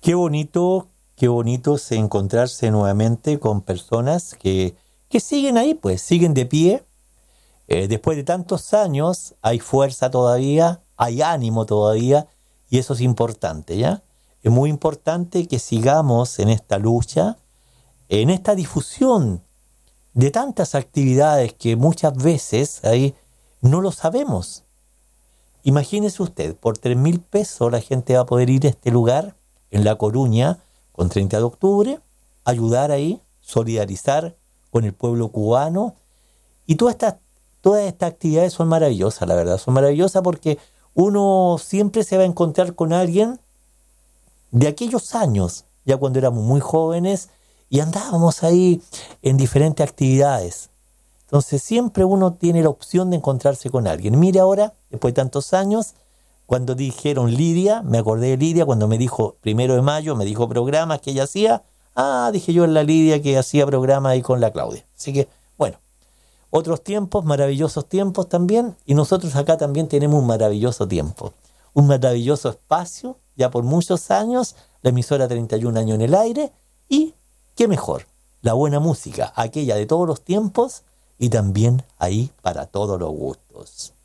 qué bonito es encontrarse nuevamente con personas que siguen ahí, pues, siguen de pie. Después de tantos años hay fuerza todavía, hay ánimo todavía, y eso es importante, ¿ya? Es muy importante que sigamos en esta lucha, en esta difusión de tantas actividades que muchas veces ahí no lo sabemos. Imagínese usted, por 3.000 pesos la gente va a poder ir a este lugar en La Coruña con 30 de octubre, ayudar ahí, solidarizar con el pueblo cubano. Y todas estas actividades son maravillosas, la verdad, son maravillosas porque uno siempre se va a encontrar con alguien de aquellos años, ya cuando éramos muy jóvenes y andábamos ahí en diferentes actividades. Entonces siempre uno tiene la opción de encontrarse con alguien. Mire ahora, después de tantos años, cuando dijeron Lidia, me acordé de Lidia, cuando me dijo 1 de mayo, me dijo programas que ella hacía. Dije yo en la Lidia que hacía programas ahí con la Claudia. Así que, bueno, otros tiempos, maravillosos tiempos también, y nosotros acá también tenemos un maravilloso tiempo, un maravilloso espacio, ya por muchos años, la emisora 31 años en el aire, y qué mejor, la buena música, aquella de todos los tiempos, y también ahí para todos los gustos.